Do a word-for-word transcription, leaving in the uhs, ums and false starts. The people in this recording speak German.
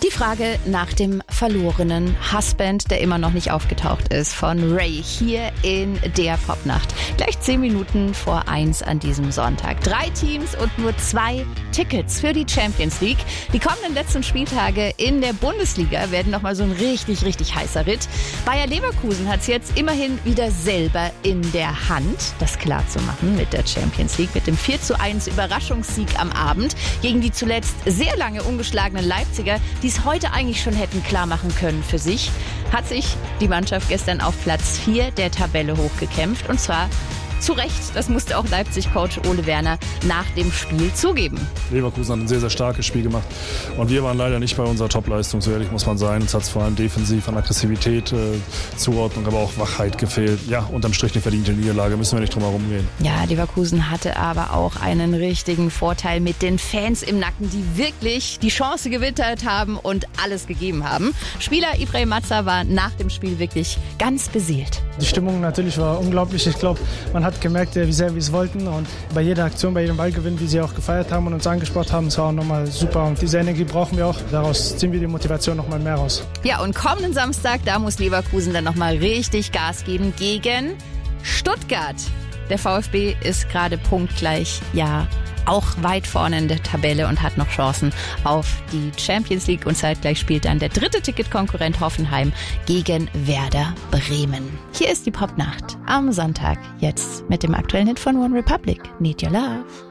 Die Frage nach dem verlorenen Husband, der immer noch nicht aufgetaucht ist, von Ray hier in der Popnacht. Gleich zehn Minuten vor eins an diesem Sonntag. Drei Teams und nur zwei Tickets für die Champions League. Die kommenden letzten Spieltage in der Bundesliga werden nochmal so ein richtig, richtig heißer Ritt. Bayer Leverkusen hat es jetzt immerhin wieder selber in der Hand, das klar zu machen mit der Champions League, mit dem vier zu eins Überraschungssieg am Abend gegen die zuletzt sehr lange ungeschlagenen Leipziger, die es heute eigentlich schon hätten klar machen können für sich, hat sich die Mannschaft gestern auf Platz vier der Tabelle hochgekämpft. Und zwar zu Recht, das musste auch Leipzig-Coach Ole Werner nach dem Spiel zugeben. Leverkusen hat ein sehr, sehr starkes Spiel gemacht und wir waren leider nicht bei unserer Topleistung, so ehrlich muss man sein. Es hat vor allem defensiv an Aggressivität, äh, Zuordnung, aber auch Wachheit gefehlt. Ja, unterm Strich eine verdiente Niederlage, müssen wir nicht drum herum gehen. Ja, Leverkusen hatte aber auch einen richtigen Vorteil mit den Fans im Nacken, die wirklich die Chance gewittert haben und alles gegeben haben. Spieler Ibrahim Mazza war nach dem Spiel wirklich ganz beseelt. Die Stimmung natürlich war unglaublich. Ich glaube, man hat gemerkt, wie sehr wir es wollten, und bei jeder Aktion, bei jedem Ballgewinn, wie sie auch gefeiert haben und uns angesprochen haben, es war auch nochmal super, und diese Energie brauchen wir auch. Daraus ziehen wir die Motivation nochmal mehr raus. Ja, und kommenden Samstag, da muss Leverkusen dann nochmal richtig Gas geben gegen Stuttgart. Der VfB ist gerade punktgleich, ja, auch weit vorne in der Tabelle und hat noch Chancen auf die Champions League. Und zeitgleich spielt dann der dritte Ticketkonkurrent Hoffenheim gegen Werder Bremen. Hier ist die Popnacht am Sonntag, jetzt mit dem aktuellen Hit von One Republic, Need Your Love.